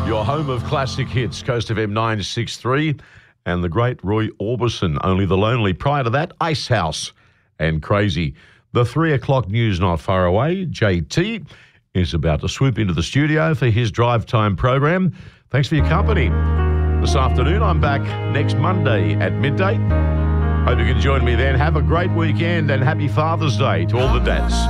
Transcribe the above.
Your home of classic hits, Coast FM 963, and the great Roy Orbison, Only the Lonely. Prior to that, Ice House and Crazy. The 3 o'clock news not far away. JT is about to swoop into the studio for his drive time program. Thanks for your company. This afternoon, I'm back next Monday at midday. Hope you can join me then. Have a great weekend and happy Father's Day to all the dads.